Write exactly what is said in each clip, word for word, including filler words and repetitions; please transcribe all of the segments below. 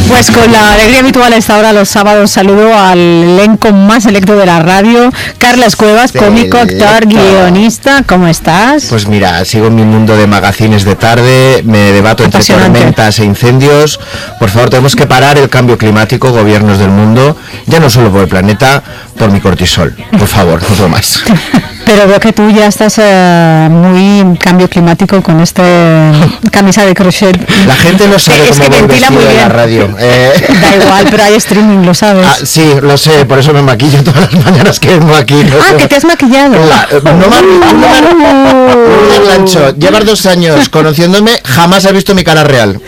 Pues con la alegría habitual a esta hora los sábados saludo al elenco más selecto de la radio. Carlas Cuevas, cómico, actor, guionista, ¿cómo estás? Pues mira, sigo en mi mundo de magazines de tarde, me debato entre tormentas e incendios. Por favor, tenemos que parar el cambio climático, gobiernos del mundo, ya no solo por el planeta, por mi cortisol. Por favor, no puedo más. Pero veo que tú ya estás eh, muy cambio climático con esta camisa de crochet. La gente no sabe es cómo que voy vestido en la radio. Eh. Da igual, pero hay streaming, lo sabes. Ah, sí, lo sé, por eso me maquillo todas las mañanas que vengo aquí. No ah, sé. que te has maquillado. La, no me Lancho, llevas dos años conociéndome, jamás has visto mi cara real.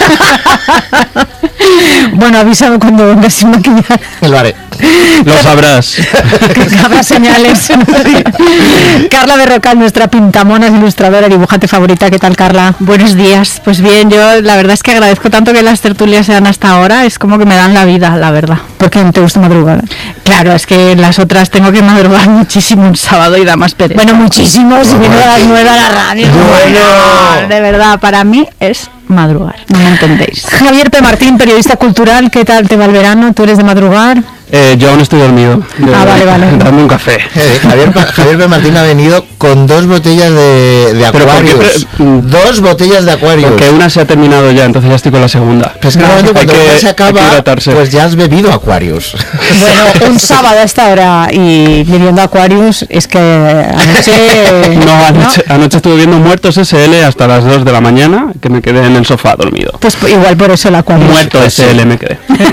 Bueno, avísame cuando vengas sin maquillar. Lo haré. Lo sabrás. Habrá señales. Carla Berrocal, nuestra pintamonas, ilustradora y dibujante favorita. ¿Qué tal, Carla? Buenos días. Pues bien, yo la verdad es que agradezco tanto que las tertulias sean hasta ahora. Es como que me dan la vida, la verdad. ¿Por qué no te gusta madrugar? Claro, es que las otras tengo que madrugar muchísimo un sábado y da más pereza. Bueno, muchísimo. Si viene a las nueve a la radio. Bueno, de verdad, para mí es madrugar. No me entendéis. Javier P. Martín, periodista cultural. ¿Qué tal te va el verano? ¿Tú eres de madrugar? Eh, yo aún estoy dormido. De, ah, vale, vale. Dame un café. Eh, Javier, Javier P. Martín ha venido con dos botellas de, de Aquarius. Dos botellas de Aquarius. Porque una se ha terminado ya, entonces ya estoy con la segunda. Pues que no, cuando que, se acaba, pues ya has bebido Aquarius. Bueno, un sábado a esta hora y bebiendo Aquarius es que anoche... No, anoche, ¿no? anoche estuve viendo Muertos S L hasta las dos de la mañana, que me quedé en el sofá dormido. Pues igual por eso el Aquarius. Muerto S L me quedé.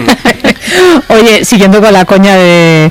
Oye, siguiendo con la coña de,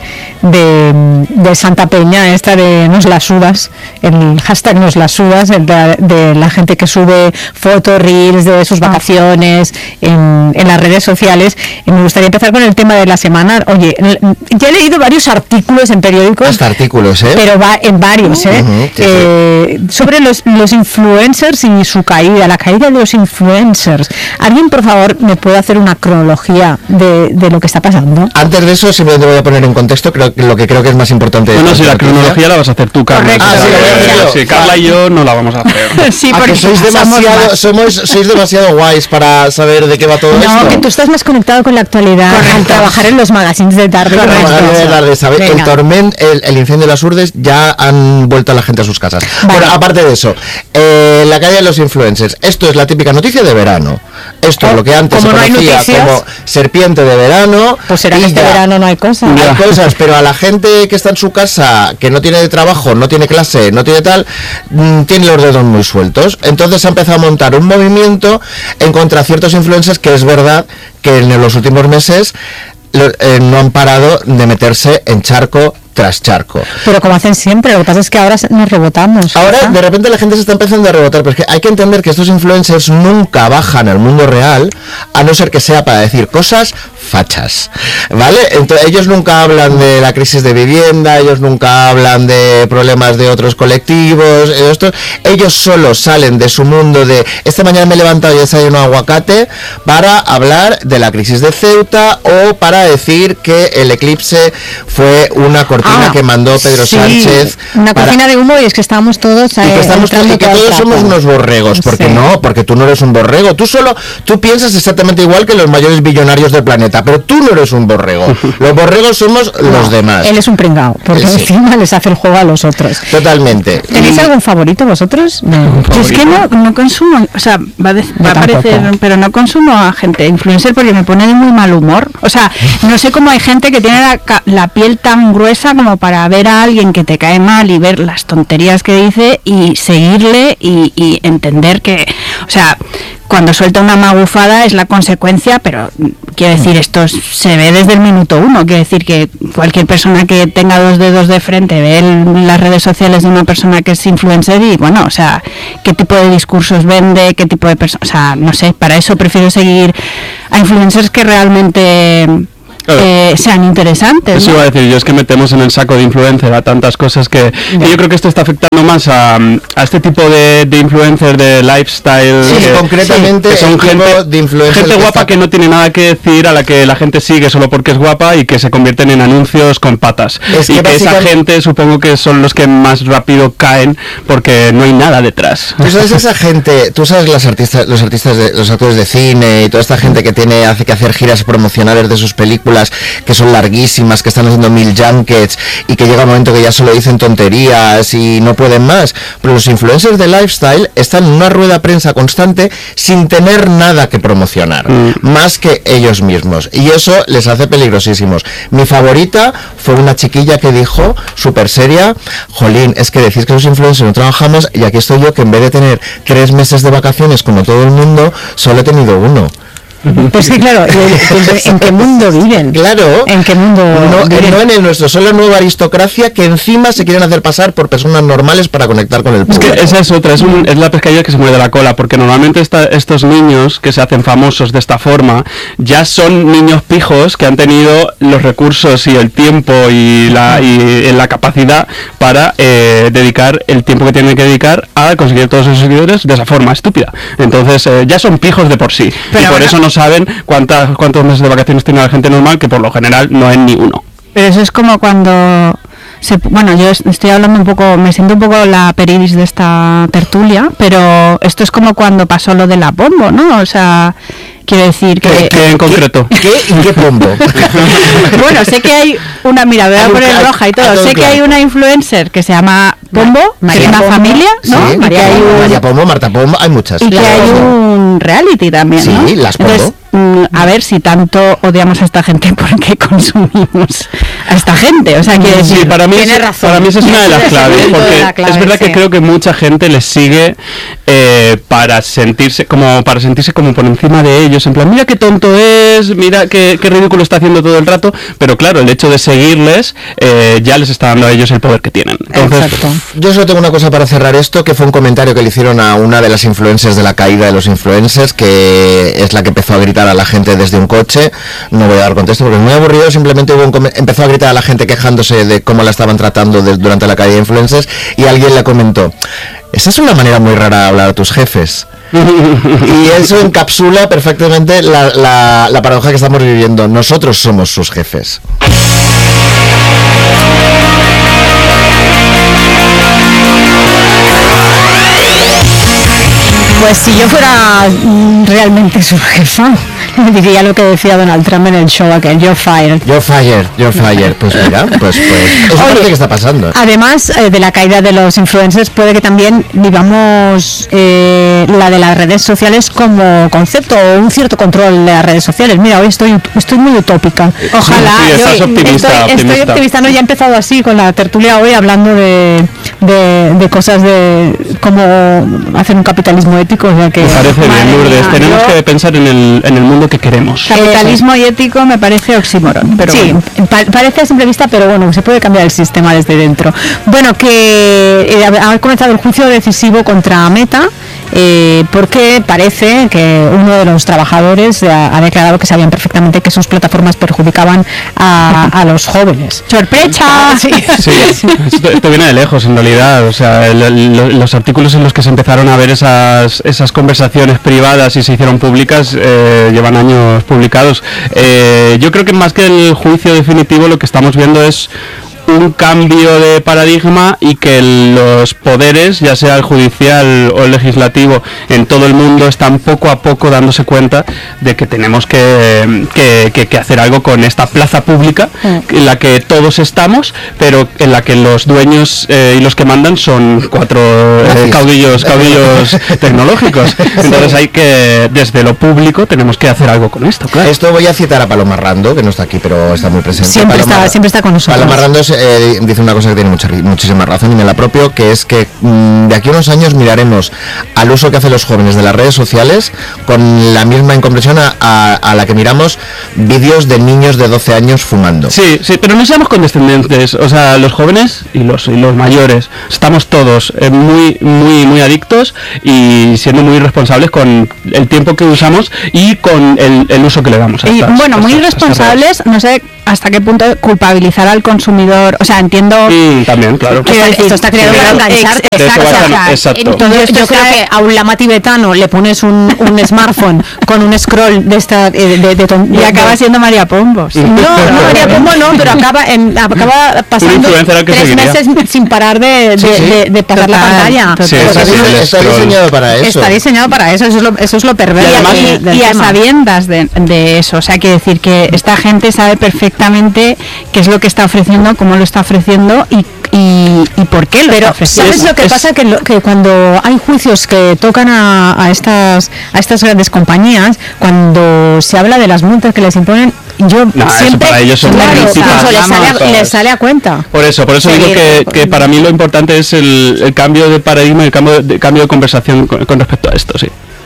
de, de Santa Peña, esta de nos la sudas, el hashtag nos la sudas, el de, de la gente que sube fotos, reels de sus vacaciones en, en las redes sociales, y me gustaría empezar con el tema de la semana. Oye, ya he leído varios artículos en periódicos. Hasta artículos, ¿eh? Pero va en varios, ¿eh? Uh-huh, sí, eh sí. Sobre los, los influencers y su caída, la caída de los influencers. ¿Alguien, por favor, me puede hacer una cronología de, de lo que está pasando? Antes de eso, simplemente voy a poner en contexto creo que lo que creo que es más importante. Bueno, si la cronología la vas a hacer tú, Carla. Ah, sí, sí, sí, Carla y yo no la vamos a hacer. Sí, porque porque sois demasiado, somos, sois demasiado guays para saber de qué va todo no, esto. No, que tú estás más conectado con la actualidad, Correcto. al trabajar en los magazines de tarde. De tarde, ¿sabes? El Torment, el, el incendio de las Urdes, ya han vuelto a la gente a sus casas. Vale. Bueno, aparte de eso, eh, la caída de los influencers. Esto es la típica noticia de verano. Esto es lo que antes se no conocía como serpiente de verano. Pues será que este verano no hay cosas. No hay cosas, pero a la gente que está en su casa, que no tiene trabajo, no tiene clase, no tiene tal, mmm, tiene los dedos muy sueltos. Entonces se ha empezado a montar un movimiento en contra de ciertos influencers que es verdad que en los últimos meses lo, eh, no han parado de meterse en charco tras charco. Pero como hacen siempre, lo que pasa es que ahora nos rebotamos. Ahora, ¿verdad? De repente la gente se está empezando a rebotar, pero es que hay que entender que estos influencers nunca bajan al mundo real, a no ser que sea para decir cosas fachas, ¿vale? Entonces, ellos nunca hablan de la crisis de vivienda, ellos nunca hablan de problemas de otros colectivos, esto, ellos solo salen de su mundo de, esta mañana me he levantado y he desayunado aguacate, para hablar de la crisis de Ceuta o para decir que el eclipse fue una cortina Ah, que mandó Pedro sí, Sánchez, una para... cortina de humo, y es que estábamos todos y que, estamos todos, y que todos somos unos borregos, porque sí. No, porque tú no eres un borrego, tú solo, tú piensas exactamente igual que los mayores billonarios del planeta, pero tú no eres un borrego, los borregos somos no, los demás. Él es un pringao, porque sí. Encima les hace el juego a los otros. Totalmente. ¿Tenéis y... algún favorito vosotros? No. Yo es que no, no consumo, o sea, va, de, va a parecer, pero no consumo a gente influencer porque me pone de muy mal humor, o sea, no sé cómo hay gente que tiene la, la piel tan gruesa como para ver a alguien que te cae mal y ver las tonterías que dice y seguirle y, y entender que, o sea, cuando suelta una magufada es la consecuencia, pero quiero decir, esto se ve desde el minuto uno, quiero decir que cualquier persona que tenga dos dedos de frente ve el, las redes sociales de una persona que es influencer y bueno, o sea, qué tipo de discursos vende, qué tipo de personas, o sea, no sé, para eso prefiero seguir a influencers que realmente Claro. eh, sean interesantes. Eso ¿no? iba a decir yo, es que metemos en el saco de influencer a tantas cosas que, que yo creo que esto está afectando más a, a este tipo de, de influencer de lifestyle. Sí, que, concretamente que son el tipo gente, de influencer gente que guapa está- que no tiene nada que decir, a la que la gente sigue solo porque es guapa y que se convierten en anuncios con patas. Es y que que esa básicamente- gente supongo que son los que más rápido caen porque no hay nada detrás. Tú sabes esa gente, tú sabes las artistas, los artistas, de, los actores de cine y toda esta gente que tiene hace que hacer giras promocionales de sus películas que son larguísimas, que están haciendo mil junkets y que llega un momento que ya solo dicen tonterías y no pueden más. Pero los influencers de lifestyle están en una rueda de prensa constante sin tener nada que promocionar, mm. más que ellos mismos. Y eso les hace peligrosísimos. Mi favorita fue una chiquilla que dijo, súper seria, jolín, es que decís que los influencers no trabajamos y aquí estoy yo que en vez de tener tres meses de vacaciones como todo el mundo, solo he tenido uno. Pues sí, claro, ¿en qué mundo viven? Claro. ¿En qué mundo no, viven? no en el nuestro, solo la nueva aristocracia que encima se quieren hacer pasar por personas normales para conectar con el Es público. que esa es otra, es, un, es la pescadilla que se muerde la cola, porque normalmente esta, estos niños que se hacen famosos de esta forma ya son niños pijos que han tenido los recursos y el tiempo y la, y la capacidad para eh, dedicar el tiempo que tienen que dedicar a conseguir todos esos seguidores de esa forma estúpida. Entonces eh, ya son pijos de por sí. Pero y por ahora- eso no saben cuántas, cuántos meses de vacaciones tiene la gente normal, que por lo general no es ni uno. Pero eso es como cuando se, bueno, yo es- estoy hablando un poco, me siento un poco la periris de esta tertulia, pero esto es como cuando pasó lo de la Pombo, ¿no? O sea, quiero decir que... ¿Qué, qué en concreto? ¿Qué? ¿Y qué pombo? Bueno, sé que hay una, mira, voy a Hay un poner cla- roja y hay todo, todo sé que claro. hay una influencer que se llama Pombo, María que es una Pombo, familia, ¿no? Sí, María que hay Pombo, un- María Pombo, Marta Pombo, hay muchas. y que Las hay Pombo. un reality también, ¿no? Sí, las Pombo. Entonces, mm, a ver si tanto odiamos a esta gente, ¿por qué consumimos a esta gente? O sea, quiero decir... Sí, para mí, tiene es, razón. para mí esa es una de las Ese es el claves, punto de porque la clave, es verdad sí. que creo que mucha gente les sigue eh, para sentirse como para sentirse como por encima de ellos, en plan, mira qué tonto es, mira qué, qué ridículo está haciendo todo el rato, pero claro, el hecho de seguirles eh, ya les está dando a ellos el poder que tienen. Entonces, Exacto. Yo solo tengo una cosa para cerrar esto, que fue un comentario que le hicieron a una de las influencers de la caída de los influencers, que es la que empezó a gritar a la gente desde un coche. No voy a dar contexto porque es muy aburrido, simplemente hubo un come- empezó a gritar a la gente quejándose de cómo la estaban tratando de- durante la caída de influencers, y alguien le comentó, esa es una manera muy rara de hablar a tus jefes. Y eso encapsula perfectamente la, la, la paradoja que estamos viviendo. Nosotros somos sus jefes. Pues si yo fuera mm, realmente su jefa, le diría lo que decía Donald Trump en el show aquel, you're fired. You're fired, you're fired. Pues mira, pues, pues eso Oye, parece que está pasando. Además eh, de la caída de los influencers, puede que también vivamos eh, la de las redes sociales como concepto, o un cierto control de las redes sociales. Mira, hoy estoy estoy muy utópica. Ojalá. Sí, yo estás optimista, estoy, estoy optimista. optimista, ¿no? Ya he empezado así con la tertulia hoy, hablando de, de, de cosas de cómo hacer un capitalismo ético. O sea que, me parece bien, madre Lourdes, mía, tenemos yo- que pensar en el, en el mundo que queremos. Capitalismo y ético me parece oxímoron, pero sí, bueno. pa- parece a simple vista, pero bueno, se puede cambiar el sistema desde dentro. Bueno, que eh, ha ha comenzado el juicio decisivo contra Meta, eh, porque parece que uno de los trabajadores ha, ha declarado que sabían perfectamente que sus plataformas perjudicaban a, a los jóvenes. ¡Sorpresa! Sí. Sí, esto, esto viene de lejos en realidad, o sea, el- el- los artículos en los que se empezaron a ver esas, esas conversaciones privadas y se hicieron públicas eh, llevan años publicados. Eh, yo creo que más que el juicio definitivo lo que estamos viendo es un cambio de paradigma y que los poderes, ya sea el judicial o el legislativo, en todo el mundo están poco a poco dándose cuenta de que tenemos que, que, que- que hacer algo con esta plaza pública en la que todos estamos, pero en la que los dueños eh, y los que mandan son cuatro eh, Gracias. caudillos, caudillos tecnológicos. Entonces hay que, desde lo público, tenemos que hacer algo con esto, claro. Esto voy a citar a Paloma Rando, que no está aquí, pero está muy presente. Siempre Paloma, está- siempre está con nosotros. Paloma Rando es, eh, dice una cosa que tiene mucha, ri- muchísima razón y me la propio, que es que mm, de aquí a unos años miraremos al uso que hacen los jóvenes de las redes sociales con la misma incomprensión a, a, a la que miramos vídeos de niños de doce años fumando. Sí, sí, pero no seamos condescendentes, o sea, los jóvenes y los, y los mayores, estamos todos eh, muy, muy, muy adictos y siendo muy irresponsables con el tiempo que usamos y con el, el uso que le damos a y, estas, bueno, a muy estas- a estas irresponsables, no sé hasta qué punto culpabilizar al consumidor, o sea, entiendo... redes. Y también, claro. Esto- esto está creado Sí, para claro. engancharte. De eso Exacto, va a o sea, ser- exacto. Entonces, Yo yo esto creo está- que a un lama tibetano le pones un, un smartphone con un scroll de esta de, de, de ton- Y de- acaba de- siendo María Pombos. no, no María Pombo no, pero acaba en, acaba pasando influencer al que tres seguiría. meses sin parar de, de, Sí, sí. de- de pasar la Total, pantalla. total. Sí, Está, sí, sí, dise- el está scroll. diseñado para eso. Está diseñado para eso, eso es lo, eso es lo perverso. Y además- de- y, del y a tema. sabiendas de, de eso, o sea, quiere decir que esta gente sabe perfectamente qué es lo que está ofreciendo, cómo lo está ofreciendo y, y, y por qué lo Pero está ofreciendo. ¿sabes lo que Es- pasa? Que, lo- que cuando hay juicios que tocan a, a estas a estas grandes compañías, cuando se habla de las multas que les imponen, yo No, eso siempre para ellos son claro, magníficas. incluso les sale, a, Vamos. les sale a cuenta. Por eso, por eso Sí, digo que, que para mí lo importante es el, el cambio de paradigma, el cambio de, cambio de conversación con, con respecto a esto, sí.